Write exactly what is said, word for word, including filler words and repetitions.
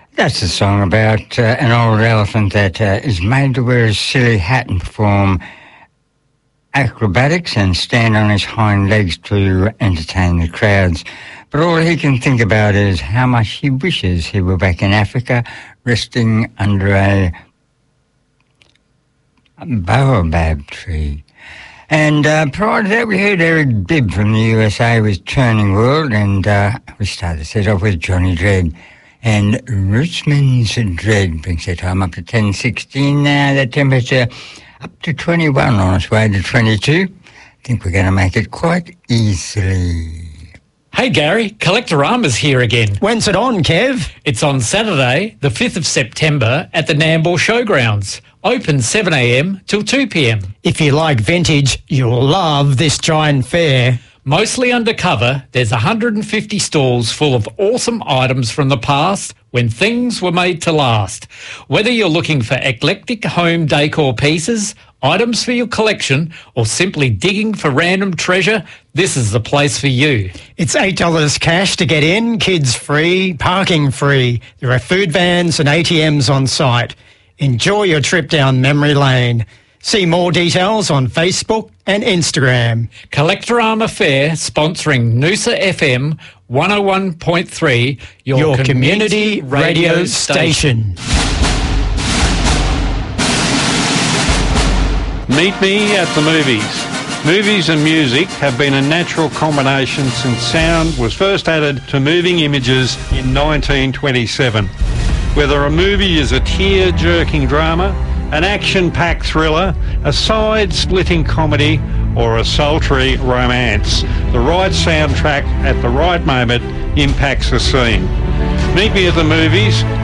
That's a song about uh, an old elephant that uh, is made to wear a silly hat and perform acrobatics and stand on his hind legs to entertain the crowds. But all he can think about is how much he wishes he were back in Africa, resting under a baobab tree. And uh, prior to that, we heard Eric Bibb from the U S A with Turning World, and uh, we started to set off with Johnny Dredd. And Richmond's Dread brings the time up to ten sixteen now. The temperature up to twenty-one, on its way to twenty-two. I think we're going to make it quite easily. Hey Gary, Collectorama's here again. When's it on, Kev? It's on Saturday, the fifth of September at the Nambour Showgrounds. Open seven a m till two p m. If you like vintage, you'll love this giant fair. Mostly undercover, there's one hundred fifty stalls full of awesome items from the past when things were made to last. Whether you're looking for eclectic home decor pieces, items for your collection, or simply digging for random treasure, this is the place for you. It's eight dollars cash to get in, kids free, parking free. There are food vans and A T Ms on site. Enjoy your trip down memory lane. See more details on Facebook and Instagram. Collectorama Fair, sponsoring Noosa F M one oh one point three, your, your community, community radio, radio station. station. Meet me at the movies. Movies and music have been a natural combination since sound was first added to moving images in nineteen twenty-seven. Whether a movie is a tear-jerking drama, an action-packed thriller, a side-splitting comedy, or a sultry romance, the right soundtrack at the right moment impacts the scene. Meet me at the movies